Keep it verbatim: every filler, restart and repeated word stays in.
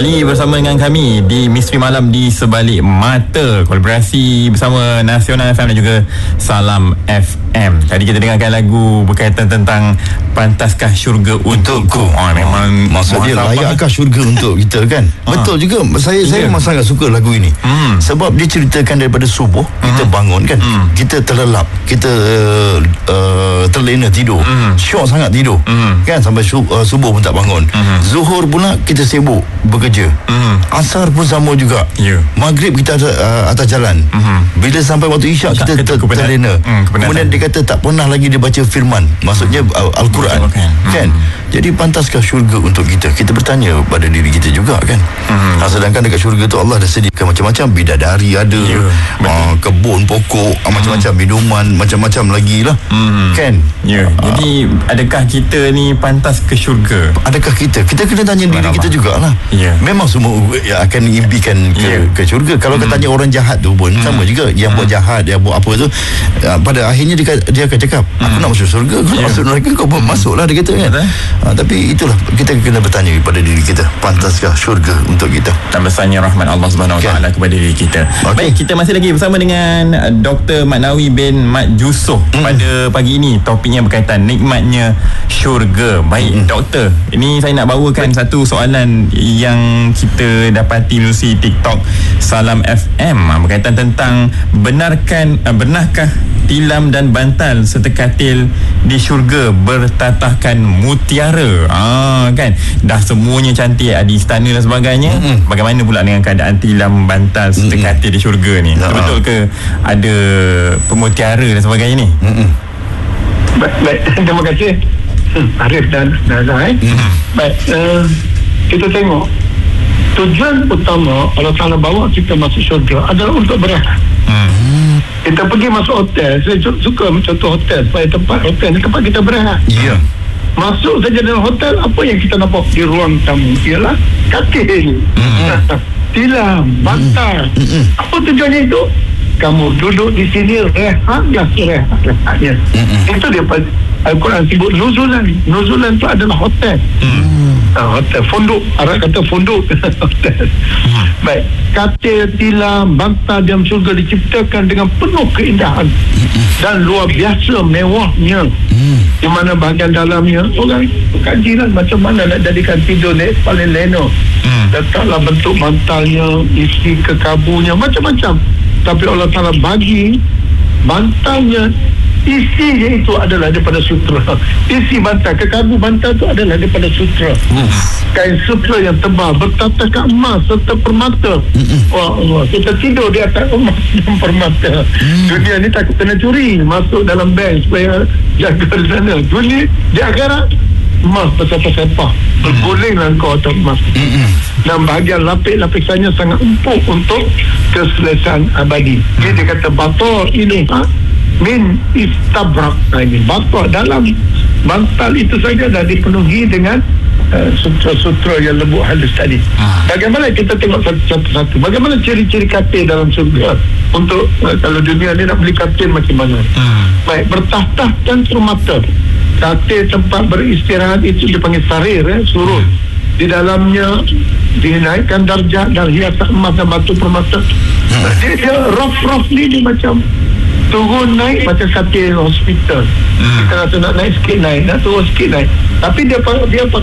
Kembali bersama dengan kami di Misteri Malam di Sebalik Mata, kolaborasi bersama Nasional F M dan juga Salam F M. Tadi kita dengarkan lagu berkaitan tentang pantaskah syurga untukku. Oh, memang maksud dia layakkah syurga untuk kita kan? Ha. Betul juga. Saya yeah. saya memang sangat suka lagu ini. Hmm. Sebab dia ceritakan daripada subuh hmm. kita bangun kan. Hmm. Kita terlelap, kita uh, uh, terlena tidur. Hmm. Syok sangat tidur. Hmm. Kan sampai uh, subuh pun tak bangun. Hmm. Zuhur pula kita sibuk bekerja. Mm. Asar pun sama juga. Yeah. Maghrib kita atas, uh, atas jalan. Mm-hmm. Bila sampai waktu isyak kita ter- terlena. Mm, Kemudian dia kata tak pernah lagi dia baca firman. Maksudnya mm. uh, Al-Quran. Kan? kan? Mm. Jadi pantaskah syurga untuk kita? Kita bertanya pada diri kita juga kan. Mm. Nah, sedangkan dekat syurga tu Allah dah sediakan macam-macam. Bidadari ada. Yeah. Uh, kebun, pokok, mm. macam-macam minuman, macam-macam lagi lah. Mm. Kan? Yeah. Uh, Jadi adakah kita ni pantas ke syurga? Adakah kita? Kita kena tanya diri Allah. Kita jugalah. Yeah. Memang semua ya, akan impikan ke, yeah. ke syurga. Kalau hmm. katanya orang jahat tu pun hmm. sama juga. Yang hmm. buat jahat, yang buat apa tu, uh, pada akhirnya dia, dia akan cakap hmm. aku nak masuk syurga, aku yeah. nak masuk neraka, kau pun hmm. masuklah, dia kata kan. uh, Tapi itulah, kita kena bertanya pada diri kita, pantaskah syurga untuk kita? Dan besarnya rahmat Allah Subhanahu Wa Taala kepada diri kita. Okay. Baik, kita masih lagi bersama dengan Doktor Maknawi bin Mat Yusof hmm. pada pagi ini. Topiknya berkaitan nikmatnya syurga. Baik, hmm. doktor, ini saya nak bawakan Baik. satu soalan yang kita dapati melalui TikTok Salam F M berkaitan tentang benarkan benarkah tilam dan bantal serta katil di syurga bertatahkan mutiara? Ah kan, dah semuanya cantik, ada istana dan sebagainya. Mm-hmm. Bagaimana pula dengan keadaan tilam, bantal serta mm-hmm. katil di syurga ni? Nah. Betul ke ada pemutiara dan sebagainya ni? Mm-hmm. Baik, baik, terima kasih Arif dan Nazar. Eh? Mm-hmm. Baik, uh, kita tengok tujuan utama Allah Ta'ala bawa kita masuk syurga adalah untuk berehat. Hmm. Kita pergi masuk hotel, saya suka contoh hotel, supaya tempat hotel ni tempat kita berehat. Ya. Yeah. Masuk saja dalam hotel, apa yang kita nampak di ruang tamu ialah katil, hmm. tilam, bantal. Hmm. Apa tujuannya itu? Kamu duduk di sini rehat, ya rehat, rehatnya. Hmm. Itu dia Al-Quran sebut nuzulan. Nuzulan itu adalah hotel. Hmm. Uh, hotel, funduk. Arab kata funduk. Hotel. Hmm. Baik. Katil, tilam, bantal dalam syurga diciptakan dengan penuh keindahan. Hmm. Dan luar biasa mewahnya. Hmm. Di mana bahagian dalamnya, orang kaji lah macam mana nak jadikan tidur ni paling lena. Hmm. Letaklah bentuk bantalnya, isi kekabunya, macam-macam. Tapi Allah Ta'ala bagi bantalnya, isinya itu adalah daripada sutra. Isi bantal, kekabu bantal itu adalah daripada sutra. Mm. Kain sutra yang tebal, bertatahkan emas serta permata. Wah, Allah, kita tidur di atas emas dan permata. Mm. Dunia ni takut kena curi, masuk dalam bank supaya jaga di sana. Dunia di akhirat emas bersepah-sepah, bergulinglah kau atas emas. Mm-hmm. Dan bahagian lapis-lapisannya sangat empuk untuk keselesaan abadi. Jadi dia kata batal ini ha? min istabrak. Nah, ini batal dalam bantal itu saja dah dipenuhi dengan uh, sutra-sutra yang lembut halus tadi. Ah. Bagaimana kita tengok satu-satu, bagaimana ciri-ciri katil dalam surga untuk uh, kalau dunia ni nak beli katil macam mana. Hmm. Baik, bertahta dan permata. Katil tempat beristirahat itu dipanggil sarir, eh, surut. Hmm. Di dalamnya dinaikkan darjah dan hiasan emas dan batu permata. Hmm. Dia, dia rough-rough ni dia macam turun naik macam katil hospital. Hmm. Kita rasa nak naik sikit naik, nak turun sikit naik. Tapi dia dia